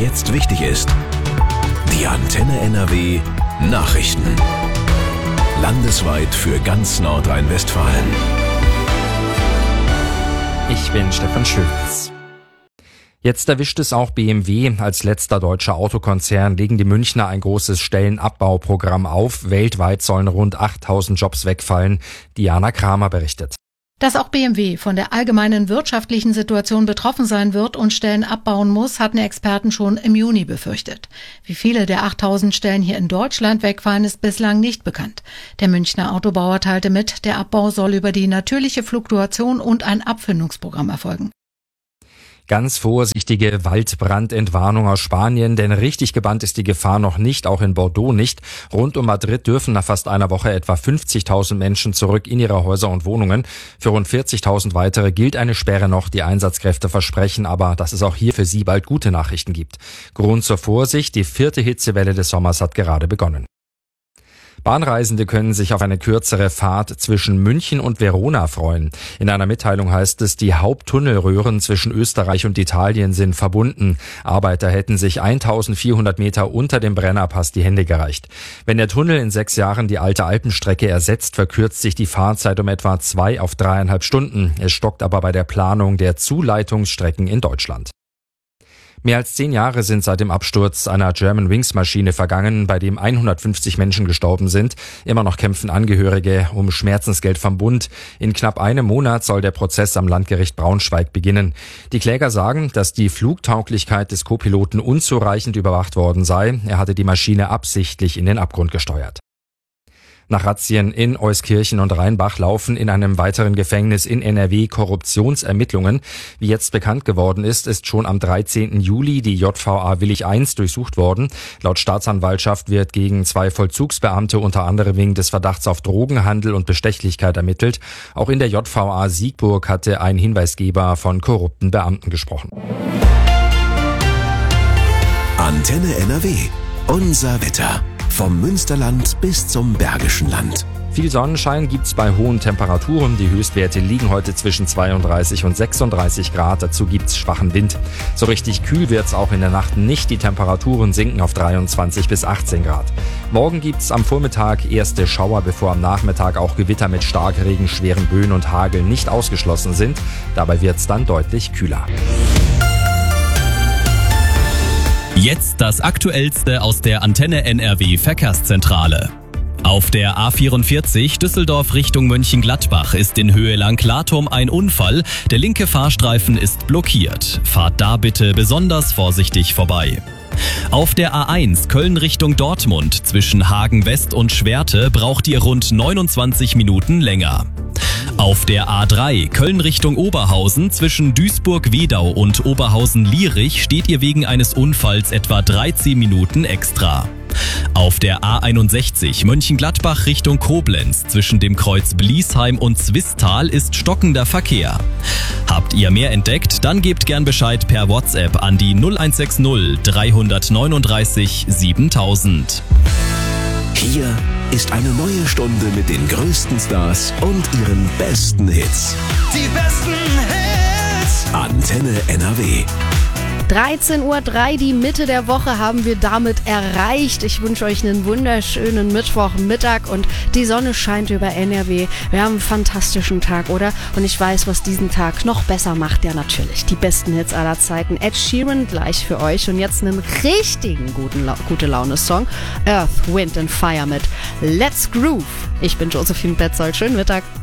jetzt wichtig ist. Die Antenne NRW Nachrichten. Landesweit für ganz Nordrhein-Westfalen. Ich bin Stefan Schulz. Jetzt erwischt es auch BMW. Als letzter deutscher Autokonzern legen die Münchner ein großes Stellenabbauprogramm auf. Weltweit sollen rund 8.000 Jobs wegfallen. Diana Kramer berichtet. Dass auch BMW von der allgemeinen wirtschaftlichen Situation betroffen sein wird und Stellen abbauen muss, hatten Experten schon im Juni befürchtet. Wie viele der 8.000 Stellen hier in Deutschland wegfallen, ist bislang nicht bekannt. Der Münchner Autobauer teilte mit, der Abbau soll über die natürliche Fluktuation und ein Abfindungsprogramm erfolgen. Ganz vorsichtige Waldbrandentwarnung aus Spanien, denn richtig gebannt ist die Gefahr noch nicht, auch in Bordeaux nicht. Rund um Madrid dürfen nach fast einer Woche etwa 50.000 Menschen zurück in ihre Häuser und Wohnungen. Für rund 40.000 weitere gilt eine Sperre noch. Die Einsatzkräfte versprechen aber, dass es auch hier für sie bald gute Nachrichten gibt. Grund zur Vorsicht, die 4. Hitzewelle des Sommers hat gerade begonnen. Bahnreisende können sich auf eine kürzere Fahrt zwischen München und Verona freuen. In einer Mitteilung heißt es, die Haupttunnelröhren zwischen Österreich und Italien sind verbunden. Arbeiter hätten sich 1.400 Meter unter dem Brennerpass die Hände gereicht. Wenn der Tunnel in 6 Jahren die alte Alpenstrecke ersetzt, verkürzt sich die Fahrzeit um etwa 2 auf 3,5 Stunden. Es stockt aber bei der Planung der Zuleitungsstrecken in Deutschland. Mehr als 10 Jahre sind seit dem Absturz einer Germanwings-Maschine vergangen, bei dem 150 Menschen gestorben sind. Immer noch kämpfen Angehörige um Schmerzensgeld vom Bund. In knapp einem Monat soll der Prozess am Landgericht Braunschweig beginnen. Die Kläger sagen, dass die Flugtauglichkeit des Co-Piloten unzureichend überwacht worden sei. Er hatte die Maschine absichtlich in den Abgrund gesteuert. Nach Razzien in Euskirchen und Rheinbach laufen in einem weiteren Gefängnis in NRW Korruptionsermittlungen. Wie jetzt bekannt geworden ist schon am 13. Juli die JVA Willich I durchsucht worden. Laut Staatsanwaltschaft wird gegen 2 Vollzugsbeamte unter anderem wegen des Verdachts auf Drogenhandel und Bestechlichkeit ermittelt. Auch in der JVA Siegburg hatte ein Hinweisgeber von korrupten Beamten gesprochen. Antenne NRW. Unser Wetter. Vom Münsterland bis zum Bergischen Land. Viel Sonnenschein gibt's bei hohen Temperaturen. Die Höchstwerte liegen heute zwischen 32 und 36 Grad. Dazu gibt's schwachen Wind. So richtig kühl wird's auch in der Nacht nicht. Die Temperaturen sinken auf 23 bis 18 Grad. Morgen gibt's am Vormittag erste Schauer, bevor am Nachmittag auch Gewitter mit Starkregen, schweren Böen und Hagel nicht ausgeschlossen sind. Dabei wird's dann deutlich kühler. Jetzt das Aktuellste aus der Antenne NRW Verkehrszentrale. Auf der A44 Düsseldorf Richtung Mönchengladbach ist in Höhe Langlatum ein Unfall. Der linke Fahrstreifen ist blockiert. Fahrt da bitte besonders vorsichtig vorbei. Auf der A1 Köln Richtung Dortmund zwischen Hagen West und Schwerte braucht ihr rund 29 Minuten länger. Auf der A3 Köln Richtung Oberhausen zwischen Duisburg-Wedau und Oberhausen-Lierich steht ihr wegen eines Unfalls etwa 13 Minuten extra. Auf der A61 Mönchengladbach Richtung Koblenz zwischen dem Kreuz Bliesheim und Zwistal ist stockender Verkehr. Habt ihr mehr entdeckt? Dann gebt gern Bescheid per WhatsApp an die 0160 339 7000. Hier ist eine neue Stunde mit den größten Stars und ihren besten Hits. Die besten Hits. Antenne NRW. 13:03 Uhr, die Mitte der Woche haben wir damit erreicht. Ich wünsche euch einen wunderschönen Mittwochmittag und die Sonne scheint über NRW. Wir haben einen fantastischen Tag, oder? Und ich weiß, was diesen Tag noch besser macht. Ja, natürlich. Die besten Hits aller Zeiten. Ed Sheeran gleich für euch und jetzt einen richtigen Gute-Laune-Song. Earth, Wind and Fire mit Let's Groove. Ich bin Josephine Betzold. Schönen Mittag.